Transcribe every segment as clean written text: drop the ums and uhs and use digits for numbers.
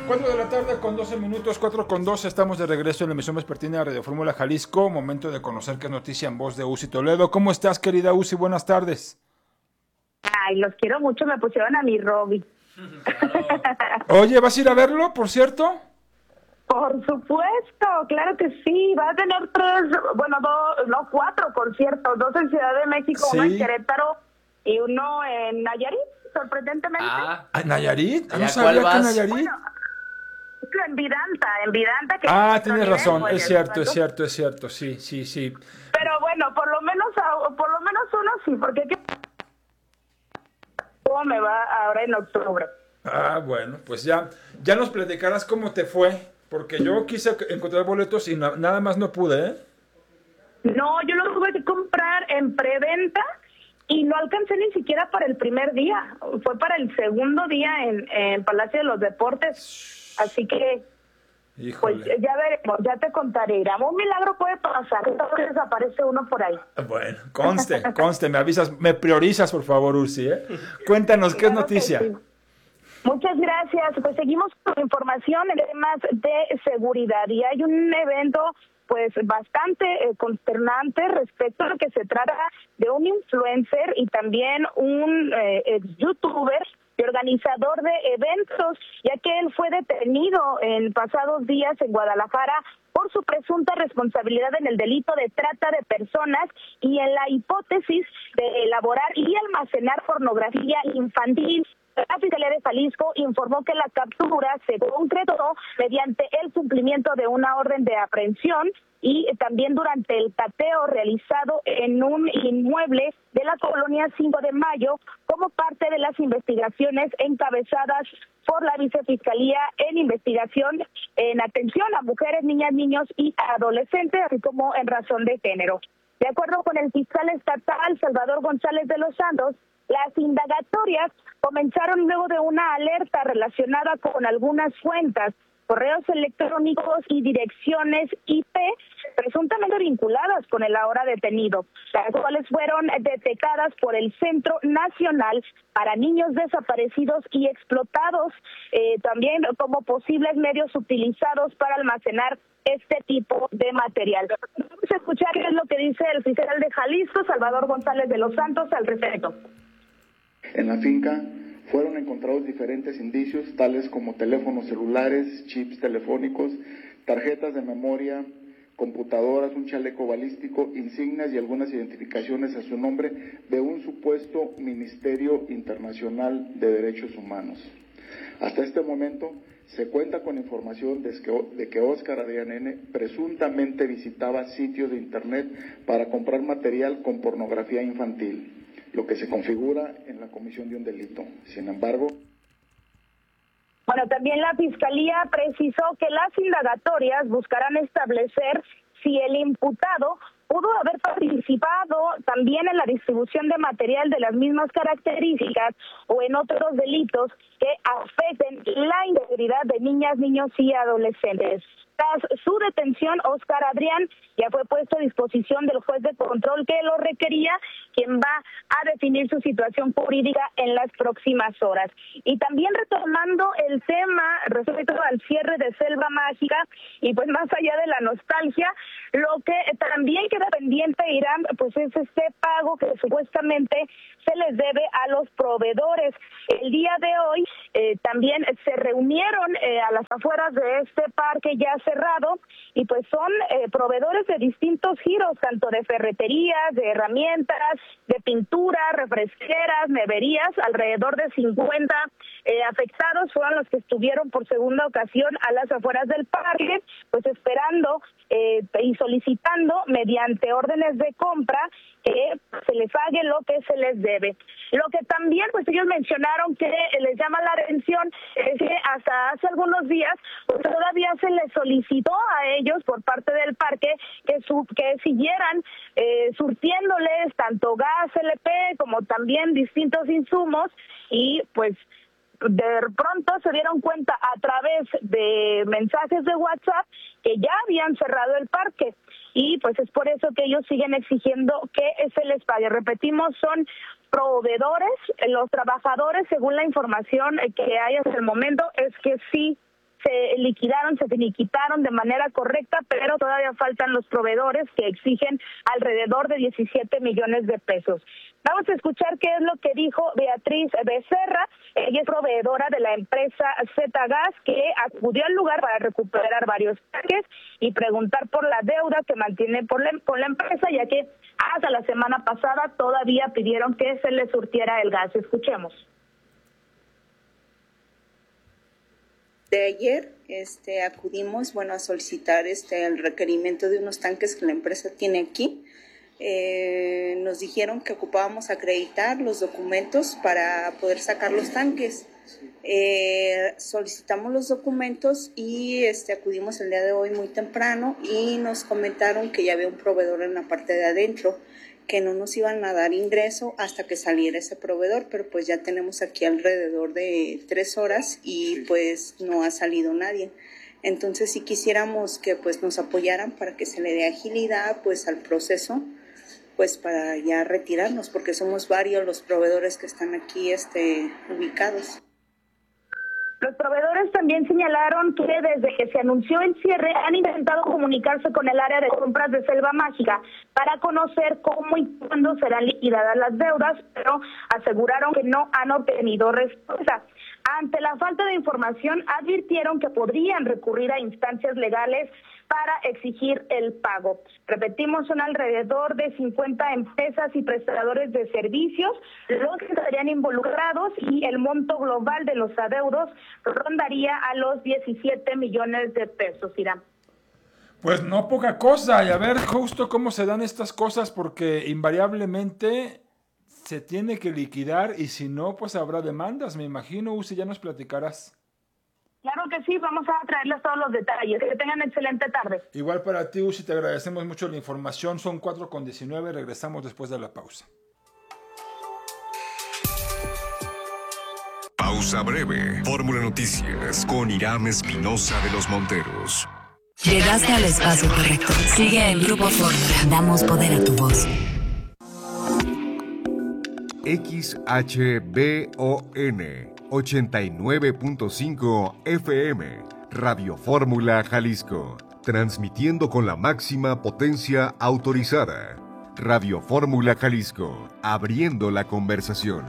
4 de la tarde con 12 minutos, 4 con 12, estamos de regreso en la emisión vespertina de Radio Fórmula Jalisco. Momento de conocer qué noticia en voz de Uzi Toledo. ¿Cómo estás, querida Uzi? Buenas tardes. Ay, los quiero mucho, me pusieron a mi Robbie. Oye, ¿vas a ir a verlo, por cierto? Por supuesto, claro que sí. Va a tener cuatro conciertos, 2 en Ciudad de México, Sí. uno en Querétaro y uno en Nayarit, sorprendentemente. ¿Nayarit? ¿A No cuál sabía que vas? Nayarit. Bueno, en Vidanta. Que Tienes razón, nivel, es cierto, sí. Pero bueno, por lo menos uno sí, porque ¿cómo me va ahora en octubre? Bueno, pues ya nos platicarás cómo te fue, porque yo quise encontrar boletos y nada más no pude, ¿eh? No, yo lo tuve que comprar en preventa y no alcancé ni siquiera para el primer día. Fue para el segundo día en Palacio de los Deportes. Así que, Híjole. pues ya veremos, ya te contaré. Un milagro puede pasar, entonces desaparece uno por ahí. Bueno, conste, me avisas, me priorizas, por favor, Ursi, ¿eh? Cuéntanos, ¿qué es Claro que noticia? sí. Muchas gracias. Pues seguimos con información en temas de seguridad y hay un evento pues bastante consternante respecto a lo que se trata de un influencer y también un ex youtuber y organizador de eventos, ya que él fue detenido en pasados días en Guadalajara por su presunta responsabilidad en el delito de trata de personas y en la hipótesis de elaborar y almacenar pornografía infantil. La Fiscalía de Jalisco informó que la captura se concretó mediante el cumplimiento de una orden de aprehensión y también durante el cateo realizado en un inmueble de la colonia 5 de Mayo como parte de las investigaciones encabezadas por la Vicefiscalía en investigación en atención a mujeres, niñas, niños y adolescentes, así como en razón de género. De acuerdo con el fiscal estatal Salvador González de los Santos, las indagatorias comenzaron luego de una alerta relacionada con algunas cuentas, correos electrónicos y direcciones IP presuntamente vinculadas con el ahora detenido, las cuales fueron detectadas por el Centro Nacional para Niños Desaparecidos y Explotados, también como posibles medios utilizados para almacenar este tipo de material. Vamos a escuchar qué es lo que dice el fiscal de Jalisco, Salvador González de los Santos, al respecto. En la finca fueron encontrados diferentes indicios, tales como teléfonos celulares, chips telefónicos, tarjetas de memoria, computadoras, un chaleco balístico, insignias y algunas identificaciones a su nombre de un supuesto Ministerio Internacional de Derechos Humanos. Hasta este momento se cuenta con información de que Óscar Adrián N. presuntamente visitaba sitios de internet para comprar material con pornografía infantil, lo que se configura en la comisión de un delito. Sin embargo, bueno, también la Fiscalía precisó que las indagatorias buscarán establecer si el imputado pudo haber participado también en la distribución de material de las mismas características o en otros delitos que afecten la integridad de niñas, niños y adolescentes. Tras su detención, Óscar Adrián ya fue puesto a disposición del juez de control que lo requería, quien va a definir su situación jurídica en las próximas horas. Y también retomando el tema respecto al cierre de Selva Mágica, y pues más allá de la nostalgia, lo que también queda pendiente, Irán, pues es este pago que supuestamente se les debe a los proveedores. El día de hoy también se reunieron a las afueras de este parque ya cerrado y pues son proveedores de distintos giros, tanto de ferreterías, de herramientas, de pintura, refresqueras, neverías, alrededor de 50 afectados fueron los que estuvieron por segunda ocasión a las afueras del parque, pues esperando y solicitando mediante órdenes de compra que se les pague lo que se les debe. Lo que también pues ellos mencionaron que les llama la atención es que hasta hace algunos días pues todavía se les solicitó a ellos por parte del parque que siguieran surtiéndoles tanto gas LP como también distintos insumos y pues de pronto se dieron cuenta a través de mensajes de WhatsApp que ya habían cerrado el parque y pues es por eso que ellos siguen exigiendo que se les pague. Repetimos, son proveedores, los trabajadores, según la información que hay hasta el momento, es que sí se liquidaron, se finiquitaron de manera correcta, pero todavía faltan los proveedores que exigen alrededor de 17 millones de pesos. Vamos a escuchar qué es lo que dijo Beatriz Becerra. Ella es proveedora de la empresa Z-Gas, que acudió al lugar para recuperar varios tanques y preguntar por la deuda que mantiene con la empresa, ya que hasta la semana pasada todavía pidieron que se les surtiera el gas. Escuchemos. De ayer acudimos a solicitar el requerimiento de unos tanques que la empresa tiene aquí. Nos dijeron que ocupábamos acreditar los documentos para poder sacar los tanques. Solicitamos los documentos y acudimos el día de hoy muy temprano y nos comentaron que ya había un proveedor en la parte de adentro, que no nos iban a dar ingreso hasta que saliera ese proveedor, pero pues ya tenemos aquí alrededor de 3 horas y pues no ha salido nadie. Entonces sí quisiéramos que pues nos apoyaran para que se le dé agilidad pues al proceso, pues para ya retirarnos, porque somos varios los proveedores que están aquí ubicados. Los proveedores también señalaron que desde que se anunció el cierre han intentado comunicarse con el área de compras de Selva Mágica para conocer cómo y cuándo serán liquidadas las deudas, pero aseguraron que no han obtenido respuesta. Ante la falta de información, advirtieron que podrían recurrir a instancias legales para exigir el pago. Repetimos, son alrededor de 50 empresas y prestadores de servicios los que estarían involucrados y el monto global de los adeudos rondaría a los 17 millones de pesos, Irán. Pues no poca cosa, y a ver justo cómo se dan estas cosas, porque invariablemente se tiene que liquidar y si no, pues habrá demandas, me imagino. Uzi, ya nos platicarás. Claro que sí, vamos a traerles todos los detalles. Que tengan excelente tarde. Igual para ti, Uzi, te agradecemos mucho la información. Son 4:19, regresamos después de la pausa. Pausa breve. Fórmula Noticias con Irán Espinosa de los Monteros. Llegaste al espacio correcto. Sigue en Grupo Fórmula. Damos poder a tu voz. XHBON 89.5 FM, Radio Fórmula Jalisco, transmitiendo con la máxima potencia autorizada. Radio Fórmula Jalisco, abriendo la conversación.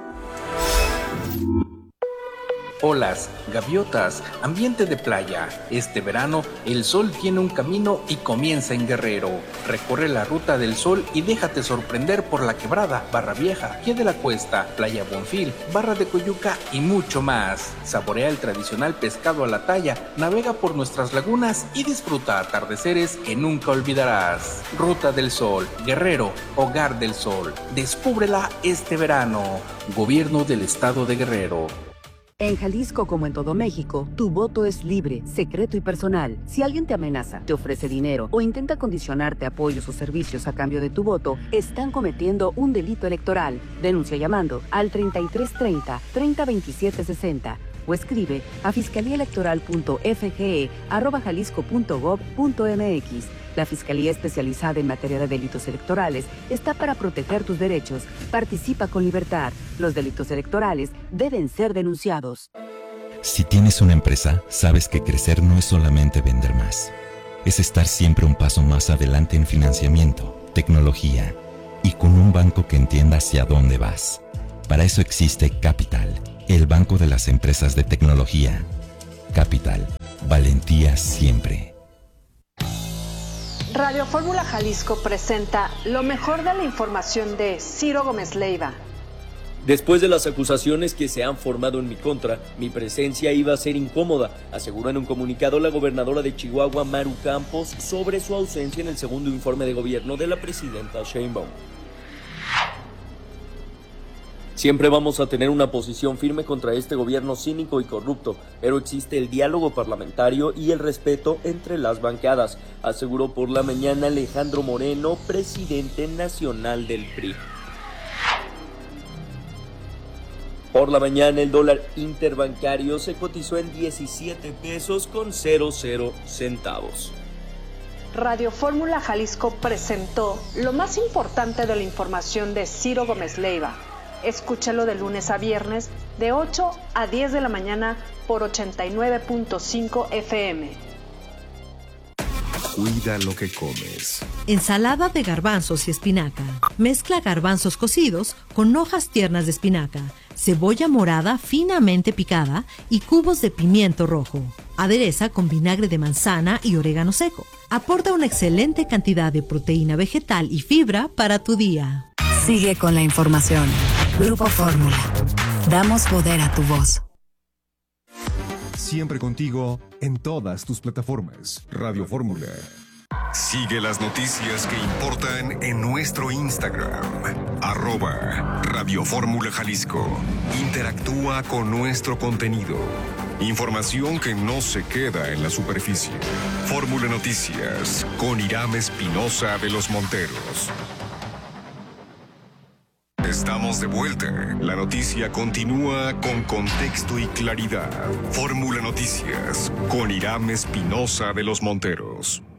Olas, gaviotas, ambiente de playa. Este verano, el sol tiene un camino y comienza en Guerrero. Recorre la ruta del sol y déjate sorprender por La Quebrada, Barra Vieja, Pie de la Cuesta, Playa Bonfil, Barra de Coyuca y mucho más. Saborea el tradicional pescado a la talla, navega por nuestras lagunas y disfruta atardeceres que nunca olvidarás. Ruta del Sol, Guerrero, Hogar del Sol. Descúbrela este verano. Gobierno del Estado de Guerrero. En Jalisco, como en todo México, tu voto es libre, secreto y personal. Si alguien te amenaza, te ofrece dinero o intenta condicionarte apoyos o servicios a cambio de tu voto, están cometiendo un delito electoral. Denuncia llamando al 3330 302760 o escribe a fiscaliaelectoral.fge@jalisco.gov.mx. La Fiscalía Especializada en Materia de Delitos Electorales está para proteger tus derechos. Participa con libertad. Los delitos electorales deben ser denunciados. Si tienes una empresa, sabes que crecer no es solamente vender más. Es estar siempre un paso más adelante en financiamiento, tecnología y con un banco que entienda hacia dónde vas. Para eso existe Capital, el banco de las empresas de tecnología. Capital, valentía siempre. Radio Fórmula Jalisco presenta lo mejor de la información de Ciro Gómez Leiva. Después de las acusaciones que se han formado en mi contra, mi presencia iba a ser incómoda, aseguró en un comunicado la gobernadora de Chihuahua, Maru Campos, sobre su ausencia en el segundo informe de gobierno de la presidenta Sheinbaum. Siempre vamos a tener una posición firme contra este gobierno cínico y corrupto, pero existe el diálogo parlamentario y el respeto entre las bancadas, aseguró por la mañana Alejandro Moreno, presidente nacional del PRI. Por la mañana el dólar interbancario se cotizó en 17 pesos con 00 centavos. Radio Fórmula Jalisco presentó lo más importante de la información de Ciro Gómez Leiva. Escúchalo de lunes a viernes de 8 a 10 de la mañana por 89.5 FM. Cuida lo que comes. Ensalada de garbanzos y espinaca. Mezcla garbanzos cocidos con hojas tiernas de espinaca, cebolla morada finamente picada y cubos de pimiento rojo. Adereza con vinagre de manzana y orégano seco. Aporta una excelente cantidad de proteína vegetal y fibra para tu día. Sigue con la información. Grupo Fórmula. Damos poder a tu voz. Siempre contigo en todas tus plataformas. Radio Fórmula. Sigue las noticias que importan en nuestro Instagram. @Radio Fórmula Jalisco. Interactúa con nuestro contenido. Información que no se queda en la superficie. Fórmula Noticias con Irán Espinosa de los Monteros. Estamos de vuelta. La noticia continúa con contexto y claridad. Fórmula Noticias con Irán Espinosa de los Monteros.